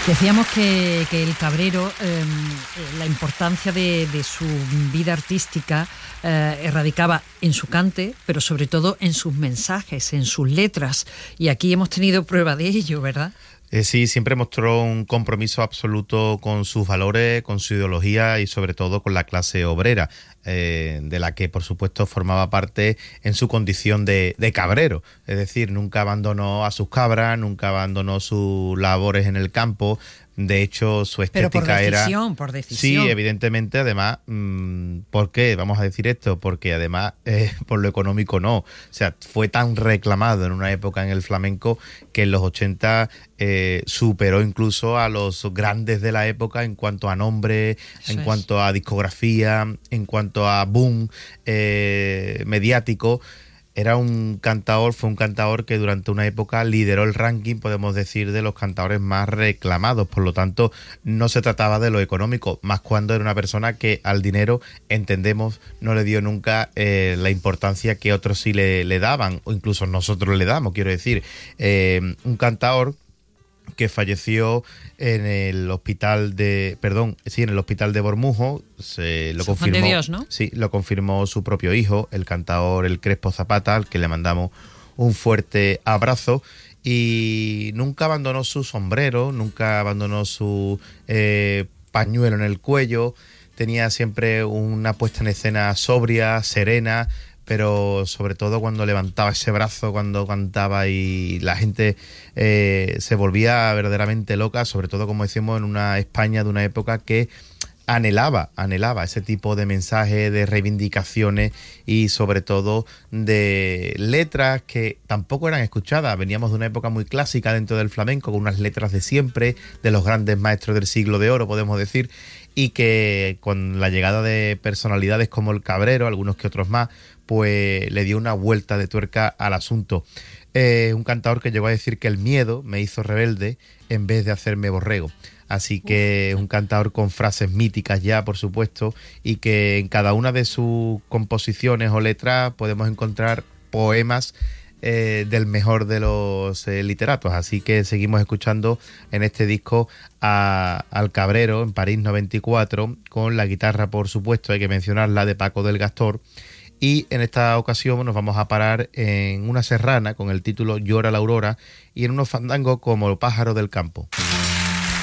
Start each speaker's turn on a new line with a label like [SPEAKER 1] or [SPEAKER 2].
[SPEAKER 1] Decíamos que el Cabrero, la importancia de su vida artística radicaba en su cante, pero sobre todo en sus mensajes, en sus letras. Y aquí hemos tenido prueba de ello, ¿verdad?
[SPEAKER 2] Sí, siempre mostró un compromiso absoluto con sus valores, con su ideología y sobre todo con la clase obrera, de la que por supuesto formaba parte en su condición de cabrero. Es decir, nunca abandonó a sus cabras, nunca abandonó sus labores en el campo. De hecho, su estética era...
[SPEAKER 1] Por decisión.
[SPEAKER 2] Sí, evidentemente, además, ¿por qué? Vamos a decir esto, porque además, por lo económico no. O sea, fue tan reclamado en una época en el flamenco que en los 80 superó incluso a los grandes de la época en cuanto a nombre, en cuanto a discografía, en cuanto a boom mediático. Fue un cantador que durante una época lideró el ranking, podemos decir, de los cantadores más reclamados. Por lo tanto, no se trataba de lo económico, más cuando era una persona que al dinero, entendemos, no le dio nunca la importancia que otros sí le daban, o incluso nosotros le damos, quiero decir. Un cantador que falleció en el hospital de Bormujo. Lo confirmó,
[SPEAKER 1] de Dios, ¿no?
[SPEAKER 2] Sí, lo confirmó su propio hijo, el cantador El Crespo Zapata, al que le mandamos un fuerte abrazo. Y nunca abandonó su sombrero, nunca abandonó su pañuelo en el cuello. Tenía siempre una puesta en escena sobria, serena, pero sobre todo cuando levantaba ese brazo, cuando cantaba y la gente se volvía verdaderamente loca, sobre todo, como decimos, en una España de una época que anhelaba ese tipo de mensajes, de reivindicaciones y sobre todo de letras que tampoco eran escuchadas. Veníamos de una época muy clásica dentro del flamenco, con unas letras de siempre, de los grandes maestros del siglo de oro, podemos decir, y que con la llegada de personalidades como el Cabrero, algunos que otros más, pues le dio una vuelta de tuerca al asunto. Un cantador que llegó a decir que el miedo me hizo rebelde en vez de hacerme borrego. Así que es un cantador con frases míticas ya, por supuesto, y que en cada una de sus composiciones o letras podemos encontrar poemas del mejor de los literatos. Así que seguimos escuchando en este disco al Cabrero en París 94, con la guitarra, por supuesto, hay que mencionarla, de Paco del Gastor. Y en esta ocasión nos vamos a parar en una serrana con el título Llora la aurora y en unos fandangos como El pájaro del campo.